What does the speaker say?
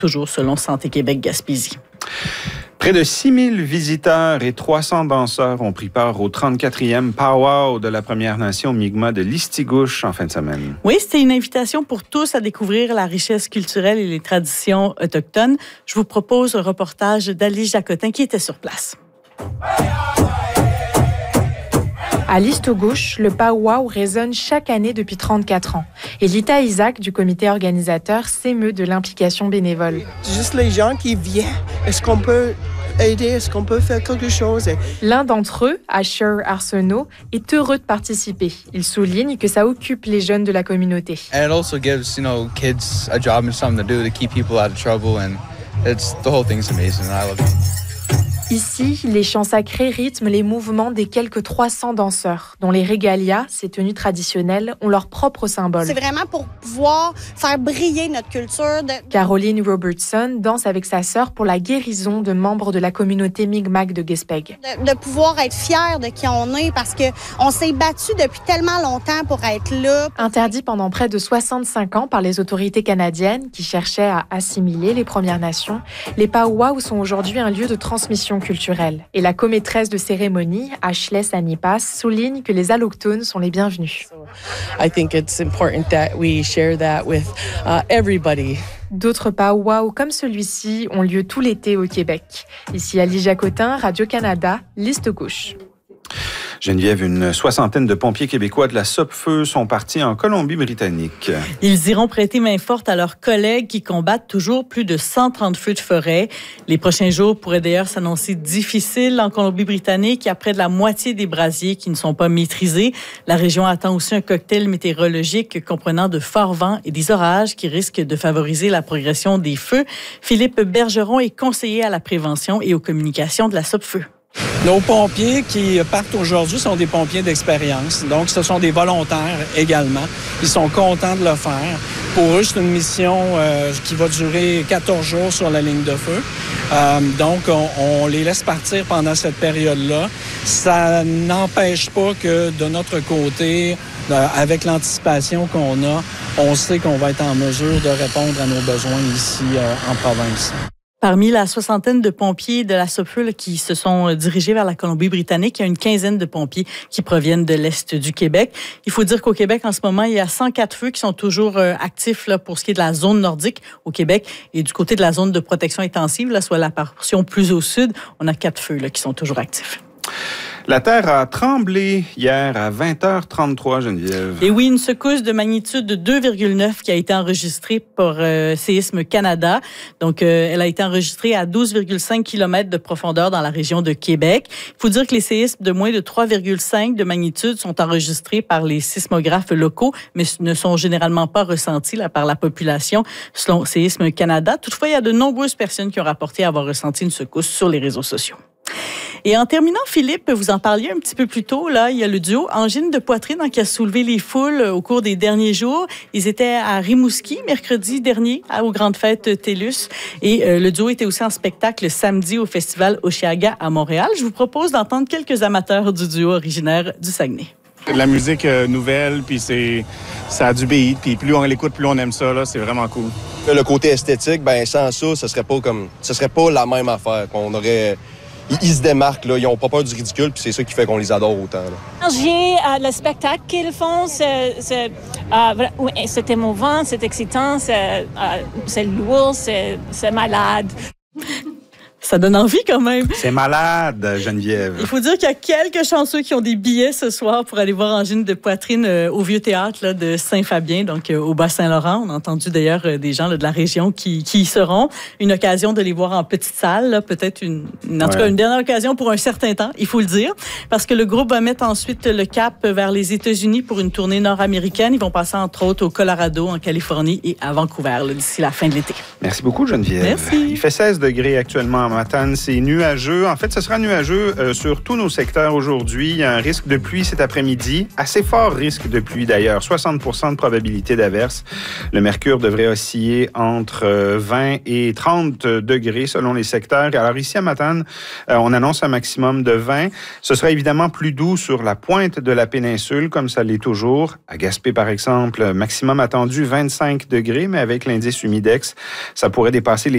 toujours selon Santé Québec Gaspésie. Près de 6 000 visiteurs et 300 danseurs ont pris part au 34e Pow-Wow de la Première Nation Mi'kmaq de Listigouche en fin de semaine. Oui, c'était une invitation pour tous à découvrir la richesse culturelle et les traditions autochtones. Je vous propose un reportage d'Alice Jacotin qui était sur place. À Listigouche, le Pow-Wow résonne chaque année depuis 34 ans. Et Lita Isaac, du comité organisateur, s'émeut de l'implication bénévole. Juste les gens qui viennent, est-ce qu'on peut aider, est-ce qu'on peut faire quelque chose? L'un d'entre eux, Asher Arsenault, est heureux de participer. Il souligne que ça occupe les jeunes de la communauté. And it also gives, kids a job and something to do to keep people out of trouble, and the whole thing's amazing. I love it. Ici, les chants sacrés rythment les mouvements des quelques 300 danseurs, dont les régalias, ces tenues traditionnelles, ont leur propre symbole. C'est vraiment pour pouvoir faire briller notre culture. Caroline Robertson danse avec sa sœur pour la guérison de membres de la communauté Mi'kmaq de Gaspé. De pouvoir être fiers de qui on est parce qu'on s'est battu depuis tellement longtemps pour être là. Interdit pendant près de 65 ans par les autorités canadiennes qui cherchaient à assimiler les Premières Nations, les Pow-Wow sont aujourd'hui un lieu de transmission culturelle. Et la commaîtresse de cérémonie, Ashley Sanipas, souligne que les allochtones sont les bienvenus. I think it's important that we share that with everybody. D'autres Pow-Wow comme celui-ci ont lieu tout l'été au Québec. Ici Alice Jacotin, Radio-Canada, Listigouche. Geneviève, une soixantaine de pompiers québécois de la Sopfeu sont partis en Colombie-Britannique. Ils iront prêter main forte à leurs collègues qui combattent toujours plus de 130 feux de forêt. Les prochains jours pourraient d'ailleurs s'annoncer difficiles en Colombie-Britannique. Il y a près de la moitié des brasiers qui ne sont pas maîtrisés. La région attend aussi un cocktail météorologique comprenant de forts vents et des orages qui risquent de favoriser la progression des feux. Philippe Bergeron est conseiller à la prévention et aux communications de la Sopfeu. Nos pompiers qui partent aujourd'hui sont des pompiers d'expérience. Donc, ce sont des volontaires également. Ils sont contents de le faire. Pour eux, c'est une mission qui va durer 14 jours sur la ligne de feu. Donc, on les laisse partir pendant cette période-là. Ça n'empêche pas que de notre côté, avec l'anticipation qu'on a, on sait qu'on va être en mesure de répondre à nos besoins ici en province. Parmi la soixantaine de pompiers de la Sopfeu qui se sont dirigés vers la Colombie-Britannique, il y a une quinzaine de pompiers qui proviennent de l'Est du Québec. Il faut dire qu'au Québec, en ce moment, il y a 104 feux qui sont toujours actifs là, pour ce qui est de la zone nordique au Québec. Et du côté de la zone de protection intensive, là, soit la portion plus au sud, on a 4 feux là, qui sont toujours actifs. La terre a tremblé hier à 20h33, Geneviève. Et oui, une secousse de magnitude de 2,9 qui a été enregistrée par Séisme Canada. Donc, elle a été enregistrée à 12,5 km de profondeur dans la région de Québec. Il faut dire que les séismes de moins de 3,5 de magnitude sont enregistrés par les sismographes locaux, mais ne sont généralement pas ressentis là, par la population, selon Séisme Canada. Toutefois, il y a de nombreuses personnes qui ont rapporté avoir ressenti une secousse sur les réseaux sociaux. Et en terminant, Philippe, vous en parliez un petit peu plus tôt, là, il y a le duo Angine de poitrine qui a soulevé les foules au cours des derniers jours. Ils étaient à Rimouski mercredi dernier, aux Grandes Fêtes TELUS. Et le duo était aussi en spectacle samedi au Festival Osheaga à Montréal. Je vous propose d'entendre quelques amateurs du duo originaire du Saguenay. La musique nouvelle, puis ça a du beat, puis plus on l'écoute, plus on aime ça, là, c'est vraiment cool. Le côté esthétique, ben sans ça, ce serait pas la même affaire qu'on aurait. Ils se démarquent, là. Ils n'ont pas peur du ridicule, puis c'est ça qui fait qu'on les adore autant. Le spectacle qu'ils font, c'est émouvant, c'est excitant, c'est lourd, c'est malade. Ça donne envie quand même. C'est malade, Geneviève. Il faut dire qu'il y a quelques chanceux qui ont des billets ce soir pour aller voir Angine de poitrine au Vieux Théâtre là, de Saint-Fabien, donc au Bas-Saint-Laurent. On a entendu d'ailleurs des gens là, de la région qui y seront. Une occasion de les voir en petite salle, là, peut-être en tout cas une dernière occasion pour un certain temps, il faut le dire, parce que le groupe va mettre ensuite le cap vers les États-Unis pour une tournée nord-américaine. Ils vont passer entre autres au Colorado, en Californie et à Vancouver là, d'ici la fin de l'été. Merci beaucoup, Geneviève. Merci. Il fait 16 degrés actuellement à Matane, c'est nuageux. En fait, ce sera nuageux sur tous nos secteurs aujourd'hui. Il y a un risque de pluie cet après-midi. Assez fort risque de pluie d'ailleurs. 60% de probabilité d'averse. Le mercure devrait osciller entre 20 et 30 degrés selon les secteurs. Alors ici à Matane, on annonce un maximum de 20. Ce sera évidemment plus doux sur la pointe de la péninsule, comme ça l'est toujours. À Gaspé, par exemple, maximum attendu 25 degrés, mais avec l'indice humidex, ça pourrait dépasser les